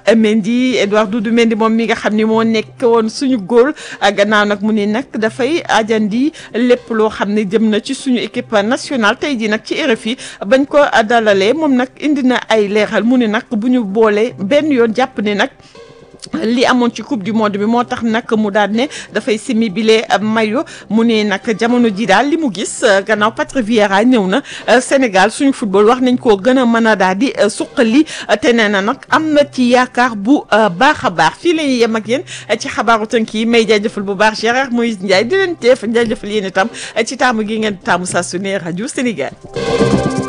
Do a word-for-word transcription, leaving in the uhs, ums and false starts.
Mendy Edouard Doudou Mendy moom mi nga xam ni moo nekk woon suñu góol gannaaw nag mu ne nag dafay ajandi lépp loo xam ne jëm na ci suñu équipe nationale tey jii nag ci R F I bañ ko dalalee moom nag indi na ay leeral mu ne nag bu ñu boolee benn yoon jàpp ne nag li amoon ci coupe du monde bi moo tax nag mu daal ne dafay simi bile mayo mu ne nag jamono ji daal li mu gis gannaaw Patrick Vieira ñëw na Sénégal suñu football wax nañ koo gën a mën a daal di suqali te nee na nag am na ci yaakaar bu baax a baax fii la ñuy yem ak yéen ci xabaaru tënk yi may jaajëfal bu baax Gérard Moïse Ndiaye di leen teef jaajëfal yéen itam ci taamu gi ngeen taamu saa su ne rajo Sénégal.